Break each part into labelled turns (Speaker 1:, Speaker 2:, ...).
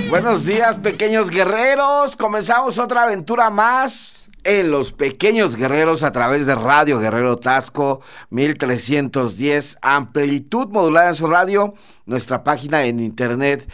Speaker 1: Buenos días, pequeños guerreros. Comenzamos otra aventura más en Los Pequeños Guerreros a través de Radio Guerrero Tasco 1310, amplitud modulada en su radio, nuestra página en internet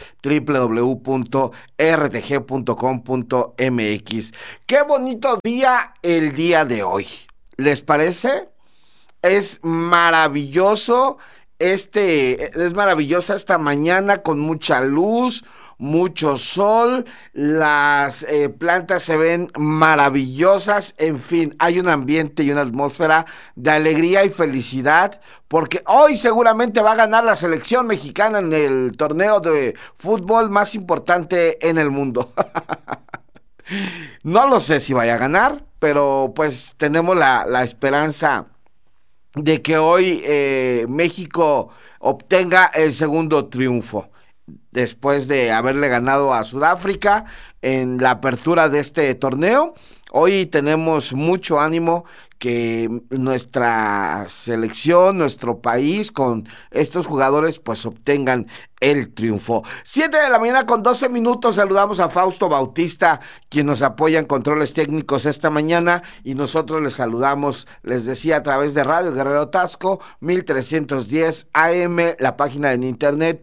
Speaker 1: www.rtg.com.mx. Qué bonito día el día de hoy. ¿Les parece? Es maravilloso. Es maravillosa esta mañana con mucha luz, mucho sol, las plantas se ven maravillosas, en fin, hay un ambiente y una atmósfera de alegría y felicidad, porque hoy seguramente va a ganar la selección mexicana en el torneo de fútbol más importante en el mundo. No lo sé si vaya a ganar, pero pues tenemos la esperanza de que hoy México obtenga el segundo triunfo después de haberle ganado a Sudáfrica en la apertura de este torneo. Hoy tenemos mucho ánimo que nuestra selección, nuestro país, con estos jugadores, pues obtengan el triunfo. 7 de la mañana con 12 minutos, saludamos a Fausto Bautista, quien nos apoya en controles técnicos esta mañana, y nosotros les saludamos, les decía, a través de Radio Guerrero Tasco 1310 AM, la página en internet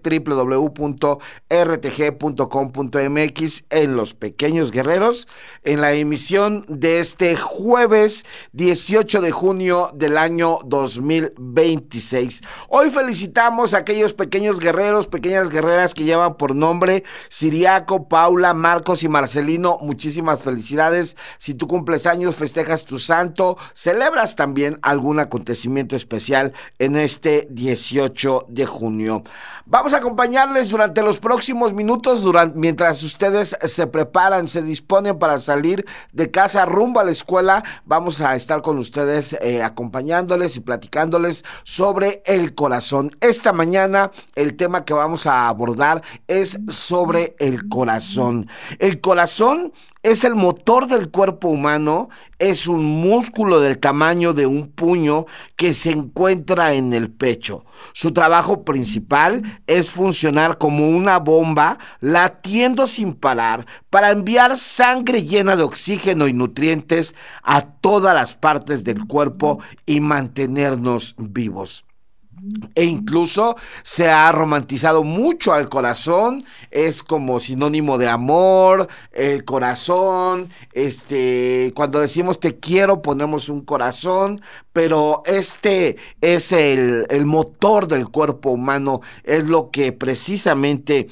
Speaker 1: www.rtg.com.mx, en Los Pequeños Guerreros, en la emisión de este jueves 18 de junio del año 2026. Hoy felicitamos a aquellos pequeños guerreros, pequeñas guerreras que llevan por nombre Siriaco, Paula, Marcos y Marcelino. Muchísimas felicidades. Si tú cumples años, festejas tu santo, celebras también algún acontecimiento especial en este 18 de junio. Vamos a acompañarles durante los próximos minutos, mientras ustedes se preparan, se disponen para salir de casa rumbo a la escuela. Vamos a estar con ustedes acompañándoles y platicándoles sobre el corazón. Esta mañana el tema que vamos a abordar es sobre el corazón. El corazón es el motor del cuerpo humano, es un músculo del tamaño de un puño que se encuentra en el pecho. Su trabajo principal es funcionar como una bomba latiendo sin parar para enviar sangre llena de oxígeno y nutrientes a todas las partes del cuerpo y mantenernos vivos. E incluso se ha romantizado mucho al corazón, es como sinónimo de amor, el corazón, cuando decimos te quiero ponemos un corazón, pero este es el motor del cuerpo humano, es lo que precisamente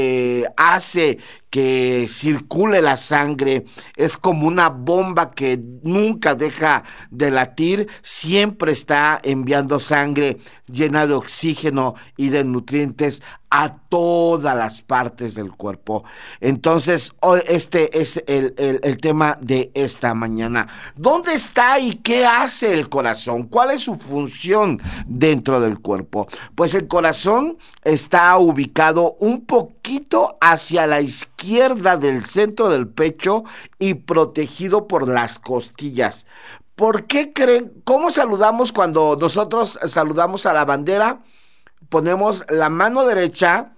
Speaker 1: hace que circule la sangre, es como una bomba que nunca deja de latir, siempre está enviando sangre llena de oxígeno y de nutrientes a todas las partes del cuerpo. Entonces, hoy este es el tema de esta mañana. ¿Dónde está y qué hace el corazón? ¿Cuál es su función dentro del cuerpo? Pues el corazón está ubicado un poquito hacia la izquierda del centro del pecho y protegido por las costillas. ¿Por qué creen? ¿Cómo saludamos cuando nosotros saludamos a la bandera? Ponemos la mano derecha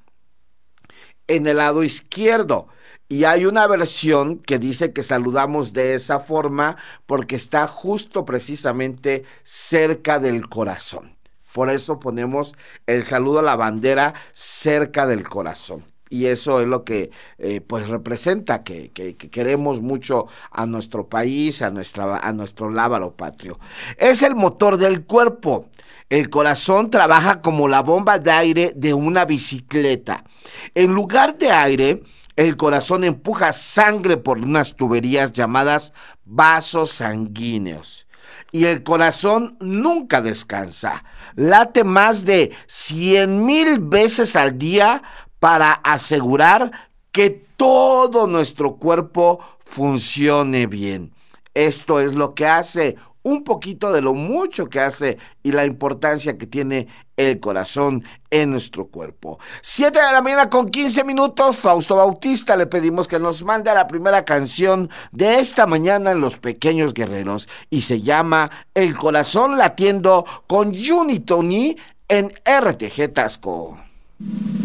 Speaker 1: en el lado izquierdo. Y hay una versión que dice que saludamos de esa forma porque está justo precisamente cerca del corazón. Por eso ponemos el saludo a la bandera cerca del corazón. Y eso es lo que pues representa que queremos mucho a nuestro país, a nuestro lábaro patrio. Es el motor del cuerpo. El corazón trabaja como la bomba de aire de una bicicleta. En lugar de aire, el corazón empuja sangre por unas tuberías llamadas vasos sanguíneos. Y el corazón nunca descansa. Late más de 100,000 veces al día para asegurar que todo nuestro cuerpo funcione bien. Esto es lo que hace un poquito de lo mucho que hace y la importancia que tiene el corazón en nuestro cuerpo. 7 de la mañana con 15 minutos, Fausto Bautista, le pedimos que nos mande a la primera canción de esta mañana en Los Pequeños Guerreros y se llama El Corazón Latiendo con Juni Tony en RTG Tasco.